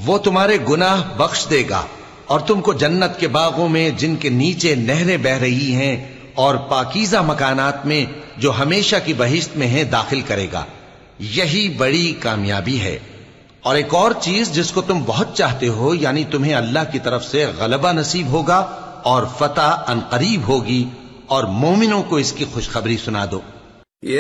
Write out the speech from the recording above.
वो तुम्हारे गुनाह बख्श देगा और तुमको जन्नत के बागों में जिनके नीचे नहरें बह रही हैं और पाकीज़ा मकानात में जो हमेशा की बहिश्त में है दाखिल करेगा। यही बड़ी कामयाबी है। और एक और चीज जिसको तुम बहुत चाहते हो, यानी तुम्हें अल्लाह की तरफ से गलबा नसीब होगा और फतह अनकरीब होगी, और मोमिनों को इसकी खुशखबरी सुना दो।